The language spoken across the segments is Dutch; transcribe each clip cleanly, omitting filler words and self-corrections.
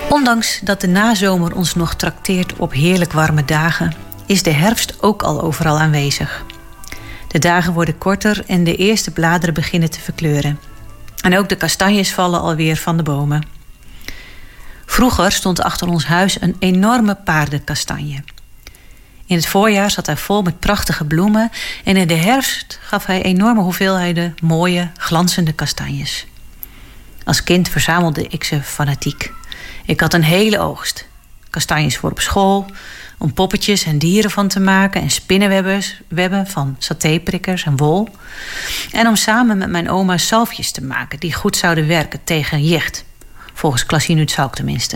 Ondanks dat de nazomer ons nog trakteert op heerlijk warme dagen, is de herfst ook al overal aanwezig. De dagen worden korter en de eerste bladeren beginnen te verkleuren. En ook de kastanjes vallen alweer van de bomen. Vroeger stond achter ons huis een enorme paardenkastanje. In het voorjaar zat hij vol met prachtige bloemen en in de herfst gaf hij enorme hoeveelheden mooie, glanzende kastanjes. Als kind verzamelde ik ze fanatiek. Ik had een hele oogst. Kastanjes voor op school, om poppetjes en dieren van te maken en spinnenwebben van satéprikkers en wol. En om samen met mijn oma zalfjes te maken die goed zouden werken tegen jicht. Volgens Klassie-Nuut-Zalk tenminste.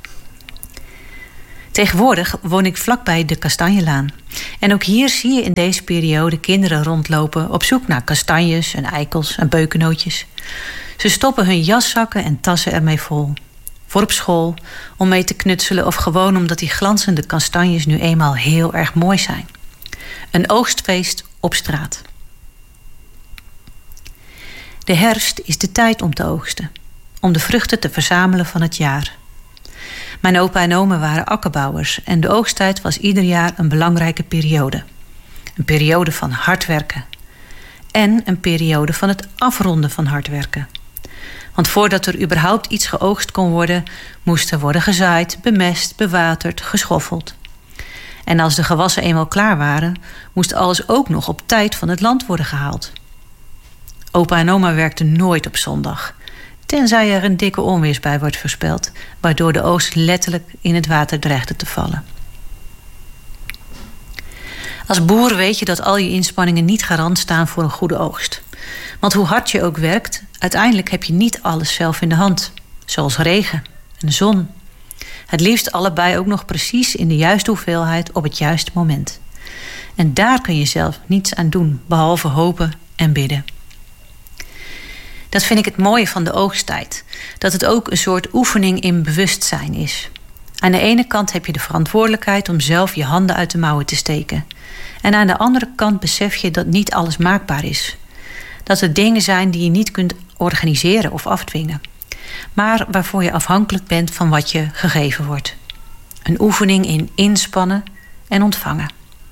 Tegenwoordig woon ik vlakbij de Kastanjelaan. En ook hier zie je in deze periode kinderen rondlopen op zoek naar kastanjes en eikels en beukennootjes. Ze stoppen hun jaszakken en tassen ermee vol. Voor op school, om mee te knutselen of gewoon omdat die glanzende kastanjes nu eenmaal heel erg mooi zijn. Een oogstfeest op straat. De herfst is de tijd om te oogsten. Om de vruchten te verzamelen van het jaar. Mijn opa en oma waren akkerbouwers en de oogsttijd was ieder jaar een belangrijke periode. Een periode van hard werken. En een periode van het afronden van hard werken. Want voordat er überhaupt iets geoogst kon worden, moest er worden gezaaid, bemest, bewaterd, geschoffeld. En als de gewassen eenmaal klaar waren, moest alles ook nog op tijd van het land worden gehaald. Opa en oma werkten nooit op zondag, tenzij er een dikke onweersbui wordt voorspeld, waardoor de oogst letterlijk in het water dreigde te vallen. Als boer weet je dat al je inspanningen niet garant staan voor een goede oogst. Want hoe hard je ook werkt, uiteindelijk heb je niet alles zelf in de hand. Zoals regen en zon. Het liefst allebei ook nog precies in de juiste hoeveelheid op het juiste moment. En daar kun je zelf niets aan doen, behalve hopen en bidden. Dat vind ik het mooie van de oogsttijd. Dat het ook een soort oefening in bewustzijn is. Aan de ene kant heb je de verantwoordelijkheid om zelf je handen uit de mouwen te steken. En aan de andere kant besef je dat niet alles maakbaar is. Dat er dingen zijn die je niet kunt organiseren of afdwingen. Maar waarvoor je afhankelijk bent van wat je gegeven wordt. Een oefening in inspannen en ontvangen.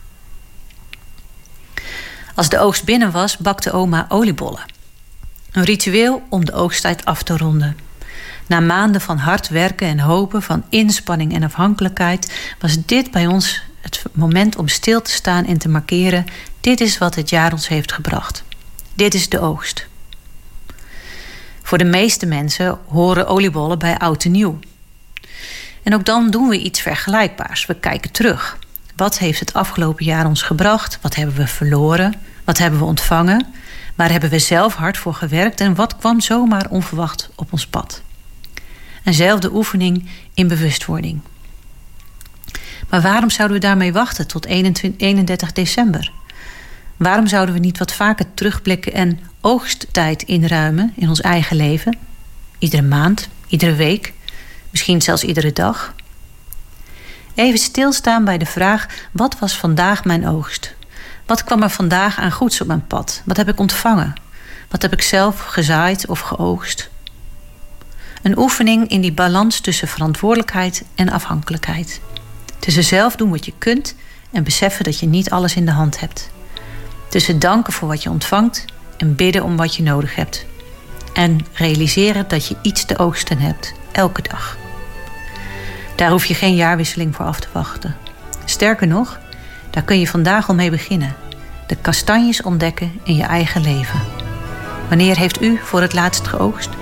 Als de oogst binnen was, bakte oma oliebollen. Een ritueel om de oogsttijd af te ronden. Na maanden van hard werken en hopen, van inspanning en afhankelijkheid, was dit bij ons het moment om stil te staan en te markeren: dit is wat het jaar ons heeft gebracht. Dit is de oogst. Voor de meeste mensen horen oliebollen bij oud en nieuw. En ook dan doen we iets vergelijkbaars. We kijken terug. Wat heeft het afgelopen jaar ons gebracht? Wat hebben we verloren? Wat hebben we ontvangen? Waar hebben we zelf hard voor gewerkt? En wat kwam zomaar onverwacht op ons pad? Eenzelfde oefening in bewustwording. Maar waarom zouden we daarmee wachten tot 31 december? Waarom zouden we niet wat vaker terugblikken en oogsttijd inruimen in ons eigen leven? Iedere maand, iedere week, misschien zelfs iedere dag. Even stilstaan bij de vraag: wat was vandaag mijn oogst? Wat kwam er vandaag aan goeds op mijn pad? Wat heb ik ontvangen? Wat heb ik zelf gezaaid of geoogst? Een oefening in die balans tussen verantwoordelijkheid en afhankelijkheid. Tussen zelf doen wat je kunt en beseffen dat je niet alles in de hand hebt. Tussen danken voor wat je ontvangt en bidden om wat je nodig hebt. En realiseren dat je iets te oogsten hebt, elke dag. Daar hoef je geen jaarwisseling voor af te wachten. Sterker nog, daar kun je vandaag al mee beginnen. De kastanjes ontdekken in je eigen leven. Wanneer heeft u voor het laatst geoogst?